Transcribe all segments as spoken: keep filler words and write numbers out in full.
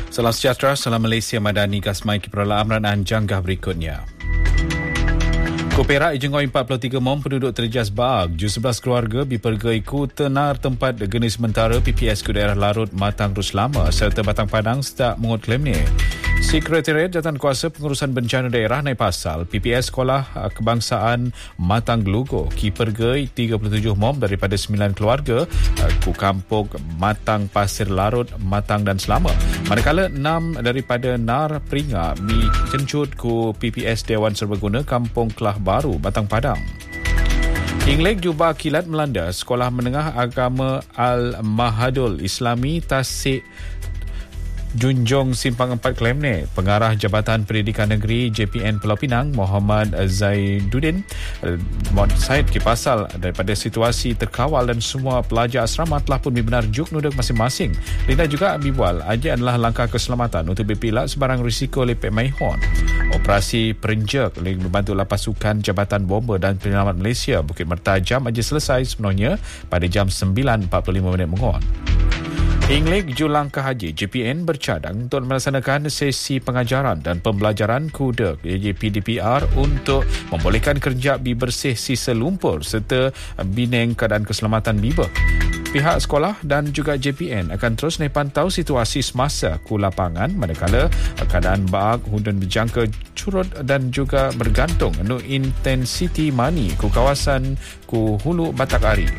Salam sejahtera, salam Malaysia Madani Kasmai Kiprala Amran Anjanggah berikutnya. Perak Ijengoi empat puluh tiga mom penduduk terjejas baag. Ju sebelas keluarga dipergai ku tenar tempat genis sementara P P S ku daerah Larut Matang Ruslama serta Batang Padang setak mengut klaim ni. Sekretariat Jawatankuasa Pengurusan Bencana Daerah naik pasal P P S Sekolah Kebangsaan Matang Gelugo ki pergai tiga puluh tujuh mom daripada sembilan keluarga ku kampung Matang Pasir Larut, Matang dan Selama. Manakala enam daripada nar peringa mi cencut ku P P S Dewan Serbaguna Kampung Kelah Baru, Batang Padang. Ingleg jubah kilat melanda Sekolah Menengah Agama Al-Mahadul Islami Tasik Junjung Simpang empat Kelemne. Pengarah Jabatan Pendidikan Negeri J P N Pulau Pinang Muhammad Zaiduddin Mod Said kipasal daripada situasi terkawal dan semua pelajar asrama telah pun benar juk nuduk masing-masing. Linda juga bibual aja adalah langkah keselamatan untuk berpilak sebarang risiko lepek maihon. Operasi perenjak oleh membantu lapas sukan Jabatan Bomba dan Penyelamat Malaysia Bukit Mertajam aja selesai sepenuhnya pada jam sembilan empat puluh lima minit menguat. Ingleg Julangkah Haji J P N bercadang untuk melaksanakan sesi pengajaran dan pembelajaran kuda J P D P R untuk membolehkan kerja bersih sisa lumpur serta bineng keadaan keselamatan biber. Pihak sekolah dan juga J P N akan terus naik pantau situasi semasa ku lapangan manakala keadaan baag hudun dijangka curut dan juga bergantung nu intensiti mani ku kawasan ku hulu Batak Ari.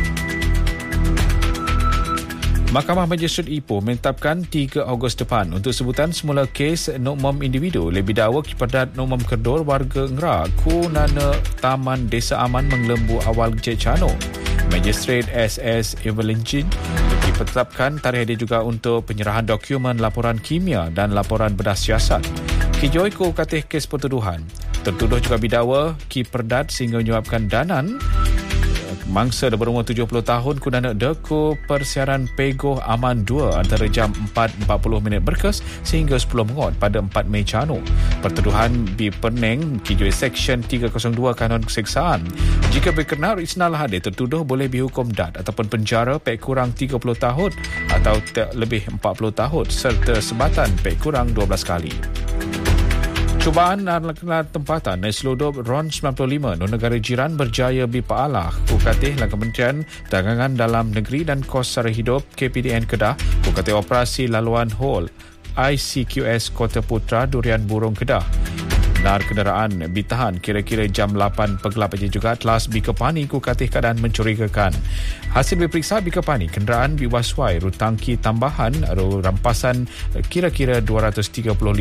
Mahkamah Magistrate Ipoh menetapkan tiga Ogos depan untuk sebutan semula kes nokmom individu lebih dakwa kiperdat nokmom Kedor warga Ngera ku nana Taman Desa Aman Menglembu Awal Cik Cano. Magistrate S S Evelyn Jin ditetapkan tarikh dia juga untuk penyerahan dokumen laporan kimia dan laporan bedah siasat. Kijoi ku katih kes pertuduhan. Tertuduh juga bidakwa kiperdat sehingga menyebabkan danan mangsa dah berumur tujuh puluh tahun ku dana deku persiaran Pegoh Aman dua antara jam empat empat puluh minit berkes sehingga sepuluh mengot pada empat Mei Cano. Pertuduhan dipeneng kijoi Seksyen tiga kosong dua Kanun Keseksaan. Jika berkenan isnal hadir tertuduh boleh dihukum dat ataupun penjara pek kurang tiga puluh tahun atau lebih empat puluh tahun serta sebatan pek kurang dua belas kali. Cubaan adalah tempatan Neslodop R O N sembilan puluh lima no negara jiran berjaya bipaalah kukatih lah Kementerian Dagangan Dalam Negeri dan Kos Sara Hidup K P D N Kedah kukatih operasi laluan hol I C Q S Kota Putra Durian Burung Kedah. Nar kenderaan ditahan kira-kira jam lapan pegelap aja juga telas Bikepani kukatih keadaan mencurigakan. Hasil diperiksa Bikepani kenderaan biwaswai rutangki tambahan rampasan kira-kira dua ratus tiga puluh lima